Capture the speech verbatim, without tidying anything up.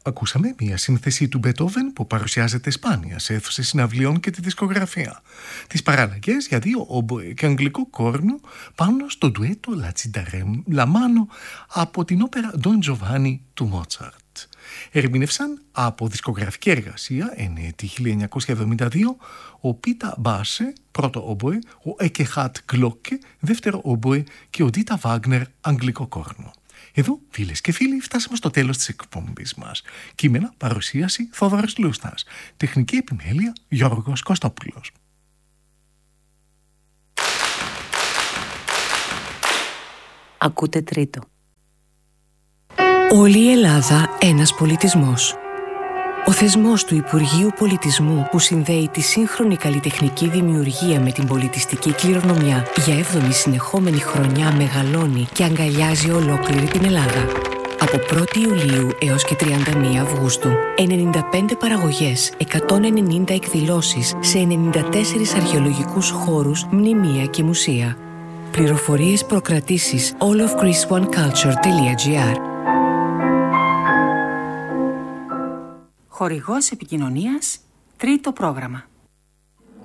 Ακούσαμε μια σύνθεση του Μπετόβεν που παρουσιάζεται σπάνια σε αίθουσες συναυλιών και τη δισκογραφία. Τις παραλλαγές για δύο όμποε και αγγλικό κόρνο πάνω στο ντουέτο La Cinta La Mano από την όπερα Don Giovanni του Μότσαρτ. Ερμήνευσαν από δισκογραφική εργασία εν έτη χίλια εννιακόσια εβδομήντα δύο ο Πίτα Μπάσε, πρώτο όμποε, ο Εκεχάτ Γκλόκε, δεύτερο όμποε και ο Ντίτα Βάγνερ, αγγλικό κόρνο. Εδώ, φίλες και φίλοι, φτάσαμε στο τέλος της εκπομπής μας. Κείμενα, παρουσίαση, Θόδωρος Λούστας. Τεχνική επιμέλεια, Γιώργος Κωστόπουλος. Ακούτε τρίτο. Όλη η Ελλάδα ένας πολιτισμός. Ο θεσμός του Υπουργείου Πολιτισμού που συνδέει τη σύγχρονη καλλιτεχνική δημιουργία με την πολιτιστική κληρονομιά για έβδομη συνεχόμενη χρονιά μεγαλώνει και αγκαλιάζει ολόκληρη την Ελλάδα. Από πρώτη Ιουλίου έως και τριάντα μία Αυγούστου, ενενήντα πέντε παραγωγές, εκατόν ενενήντα εκδηλώσεις σε ενενήντα τέσσερις αρχαιολογικούς χώρους, μνημεία και μουσεία. Πληροφορίες προκρατήσεις all of greece one culture dot gr. Χορηγός επικοινωνίας, τρίτο πρόγραμμα.